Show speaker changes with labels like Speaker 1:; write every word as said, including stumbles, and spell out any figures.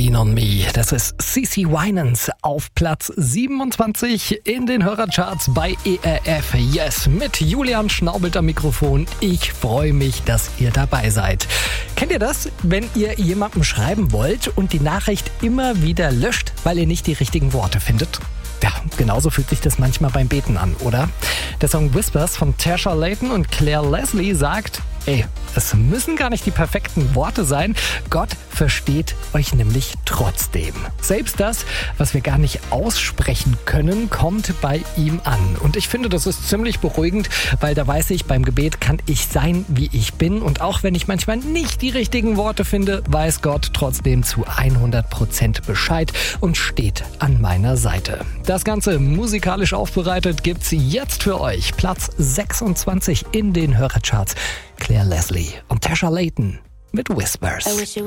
Speaker 1: Lean on Me. Das ist CeCe Winans auf Platz siebenundzwanzig in den Hörercharts bei E R F Yes mit Julian Schnaubelt am Mikrofon. Ich freue mich, dass ihr dabei seid. Kennt ihr das, wenn ihr jemandem schreiben wollt und die Nachricht immer wieder löscht, weil ihr nicht die richtigen Worte findet? Ja, genauso fühlt sich das manchmal beim Beten an, oder? Der Song Whispers von Tasha Layton und Claire Leslie sagt, ey, es müssen gar nicht die perfekten Worte sein. Gott versteht euch nämlich trotzdem. Selbst das, was wir gar nicht aussprechen können, kommt bei ihm an. Und ich finde, das ist ziemlich beruhigend, weil da weiß ich, beim Gebet kann ich sein, wie ich bin. Und auch wenn ich manchmal nicht die richtigen Worte finde, weiß Gott trotzdem zu hundert Prozent Bescheid und steht an meiner Seite. Das Ganze musikalisch aufbereitet gibt's jetzt für euch. Platz sechsundzwanzig in den Hörercharts. Claire Leslie und Tasha Layton mit Whispers.